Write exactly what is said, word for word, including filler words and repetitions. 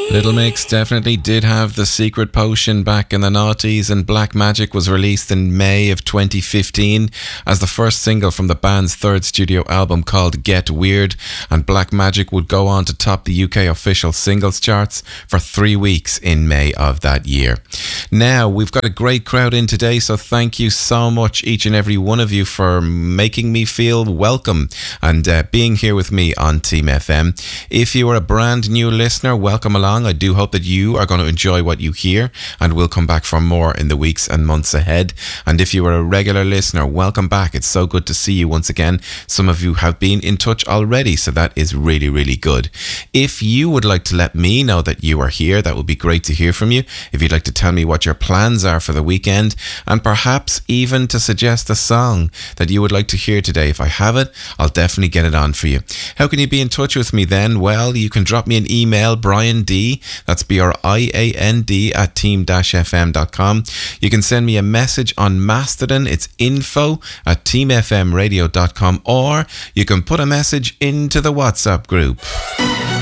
Little Mix definitely did have the secret potion back in the noughties, and Black Magic was released in May of twenty fifteen as the first single from the band's third studio album called Get Weird, and Black Magic would go on to top the U K official singles charts for three weeks in May of that year. Now, we've got a great crowd in today, so thank you so much, each and every one of you, for making me feel welcome and uh, being here with me on Team F M. If you are a brand new listener, welcome along. I do hope that you are going to enjoy what you hear, and we'll come back for more in the weeks and months ahead. And if you are a regular listener, welcome back. It's so good to see you once again. Some of you have been in touch already, so that is really, really good. If you would like to let me know that you are here, that would be great to hear from you. If you'd like to tell me what your plans are for the weekend, and perhaps even to suggest a song that you would like to hear today, if I have it, I'll definitely get it on for you. How can you be in touch with me then? Well, you can drop me an email, Brian D, that's B R I A N D, at team dash f m dot com. You can send me a message on Mastodon, it's info at team f m radio dot com, or you can put a message into the WhatsApp group.